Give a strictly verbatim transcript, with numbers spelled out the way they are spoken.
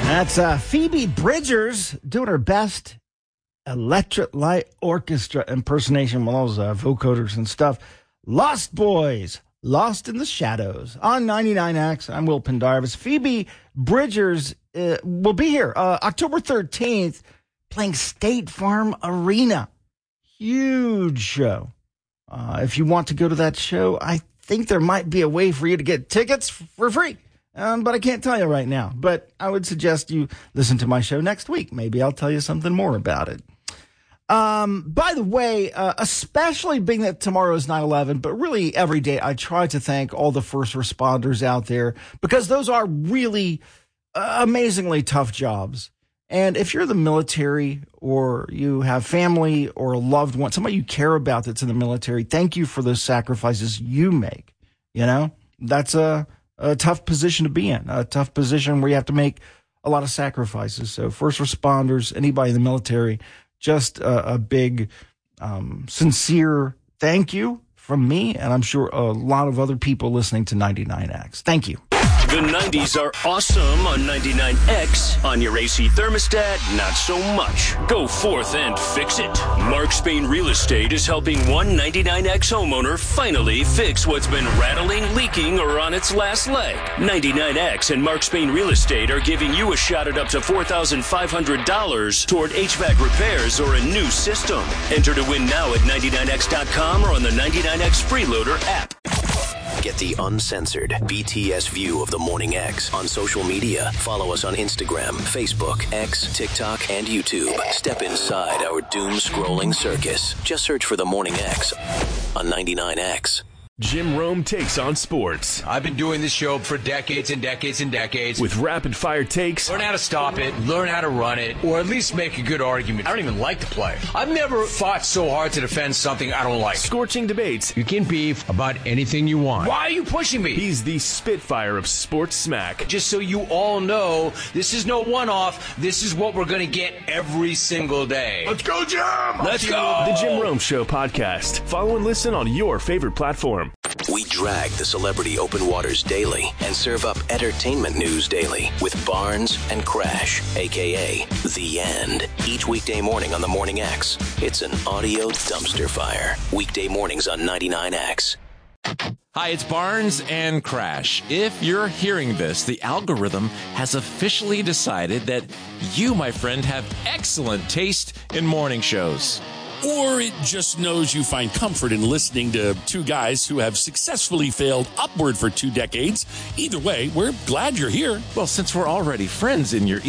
That's uh, Phoebe Bridgers doing her best Electric Light Orchestra impersonation with all those uh, vocoders and stuff. Lost Boys, Lost in the Shadows on ninety-nine X. I'm Will Pendarvis. Phoebe Bridgers uh, will be here uh, October thirteenth playing State Farm Arena. Huge show. Uh, if you want to go to that show, I think there might be a way for you to get tickets for free. Um, but I can't tell you right now. But I would suggest you listen to my show next week. Maybe I'll tell you something more about it. Um, by the way, uh, especially being that tomorrow is nine eleven, but really every day I try to thank all the first responders out there because those are really uh, amazingly tough jobs. And if you're the military or you have family or a loved one, somebody you care about that's in the military, thank you for those sacrifices you make. You know, that's a, a tough position to be in, a tough position where you have to make a lot of sacrifices. So first responders, anybody in the military, just a, a big, um, sincere thank you from me. And I'm sure a lot of other people listening to ninety-nine X. Thank you. The nineties are awesome on ninety-nine X. On your A C thermostat, not so much. Go forth and fix it. Mark Spain Real Estate is helping one ninety-nine X homeowner finally fix what's been rattling, leaking, or on its last leg. ninety-nine X and Mark Spain Real Estate are giving you a shot at up to four thousand five hundred dollars toward H V A C repairs or a new system. Enter to win now at ninety-nine X dot com or on the ninety-nine X Freeloader app. Get the uncensored B T S view of the Morning X on social media. Follow us on Instagram, Facebook, X, TikTok, and YouTube. Step inside our doom-scrolling circus. Just search for the Morning X on ninety-nine X. Jim Rome takes on sports. I've been doing this show for decades and decades and decades. With rapid-fire takes. Learn how to stop it, learn how to run it, or at least make a good argument. I don't even like to play. I've never fought so hard to defend something I don't like. Scorching debates. You can beef about anything you want. Why are you pushing me? He's the Spitfire of sports smack. Just so you all know, this is no one-off. This is what we're going to get every single day. Let's go, Jim! Let's go! The Jim Rome Show podcast. Follow and listen on your favorite platform. We drag the celebrity open waters daily and serve up entertainment news daily with Barnes and Crash, a k a. The End. Each weekday morning on the Morning X. It's an audio dumpster fire. Weekday mornings on ninety-nine X. Hi, it's Barnes and Crash. If you're hearing this, the algorithm has officially decided that you, my friend, have excellent taste in morning shows. Or it just knows you find comfort in listening to two guys who have successfully failed upward for two decades. Either way, we're glad you're here. Well, since we're already friends in your